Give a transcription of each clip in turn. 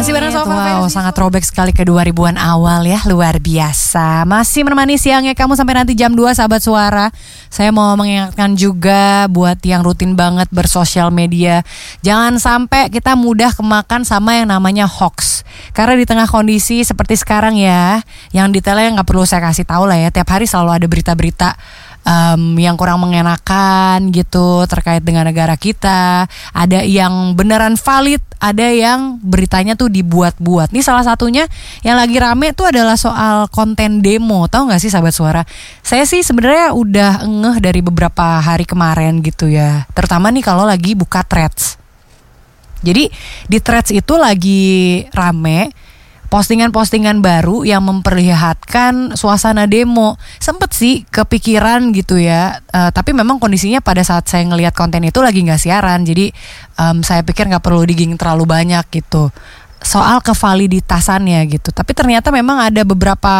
Masih bareng Sofa Wow, sangat throwback sekali ke 2000-an awal ya. Luar biasa. Masih menemani siangnya kamu sampai nanti jam 2 sahabat suara. Saya mau mengingatkan juga buat yang rutin banget bersosial media, jangan sampai kita mudah kemakan sama yang namanya hoax. Karena di tengah kondisi seperti sekarang ya, yang detailnya gak perlu saya kasih tahu lah ya. Tiap hari selalu ada berita-berita yang kurang mengenakan gitu terkait dengan negara kita. Ada yang beneran valid, ada yang beritanya tuh dibuat-buat. Nih salah satunya yang lagi rame tuh adalah soal konten demo. Tahu gak sih sahabat suara? Saya sih sebenarnya udah ngeh dari beberapa hari kemarin gitu ya. Terutama nih kalau lagi buka threads. Jadi di threads itu lagi rame postingan-postingan baru yang memperlihatkan suasana demo. Sempet sih kepikiran gitu ya, tapi memang kondisinya pada saat saya ngelihat konten itu lagi gak siaran. Jadi saya pikir gak perlu digging terlalu banyak gitu soal kevaliditasannya gitu. Tapi ternyata memang ada beberapa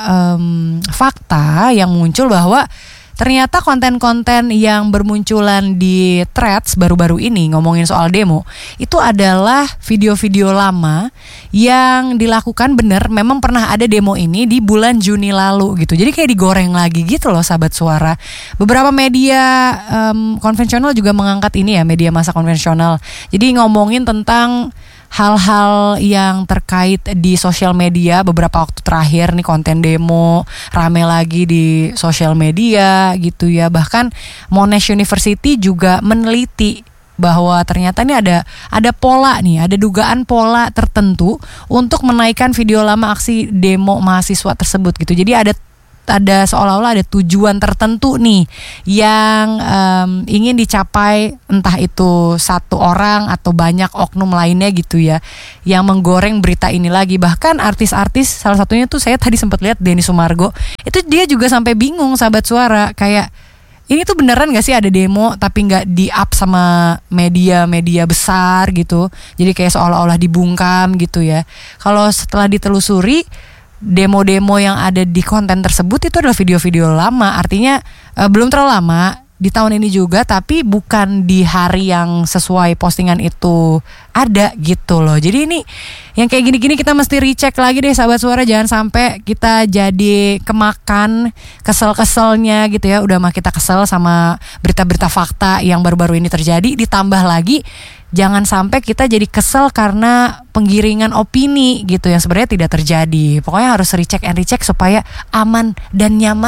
fakta yang muncul bahwa ternyata konten-konten yang bermunculan di threads baru-baru ini ngomongin soal demo itu adalah video-video lama yang dilakukan bener. Memang pernah ada demo ini di bulan Juni lalu gitu. Jadi kayak digoreng lagi gitu loh sahabat suara. Beberapa media konvensional juga mengangkat ini ya, media massa konvensional. Jadi ngomongin tentang hal-hal yang terkait di sosial media beberapa waktu terakhir nih, konten demo rame lagi di sosial media gitu ya. Bahkan Monash University juga meneliti bahwa ternyata ini ada pola nih, ada dugaan pola tertentu untuk menaikkan video lama aksi demo mahasiswa tersebut gitu. Jadi ada seolah-olah ada tujuan tertentu nih yang ingin dicapai, entah itu satu orang atau banyak oknum lainnya gitu ya, yang menggoreng berita ini lagi. Bahkan artis-artis, salah satunya tuh saya tadi sempat lihat Denny Sumargo, itu dia juga sampai bingung sahabat suara, kayak ini tuh beneran gak sih ada demo tapi gak di up sama media-media besar gitu. Jadi kayak seolah-olah dibungkam gitu ya. Kalau setelah ditelusuri, demo-demo yang ada di konten tersebut itu adalah video-video lama. Artinya belum terlalu lama, di tahun ini juga, tapi bukan di hari yang sesuai postingan itu ada gitu loh. Jadi ini yang kayak gini-gini kita mesti recheck lagi deh sahabat suara. Jangan sampai kita jadi kemakan kesel-keselnya gitu ya. Udah mah kita kesel sama berita-berita fakta yang baru-baru ini terjadi, ditambah lagi jangan sampai kita jadi kesel karena penggiringan opini gitu yang sebenarnya tidak terjadi. Pokoknya harus recheck and recheck supaya aman dan nyaman